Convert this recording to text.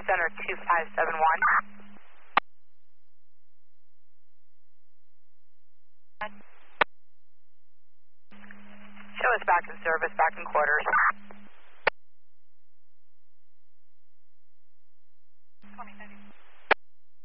Center 2571. Show us back in service, back in quarters.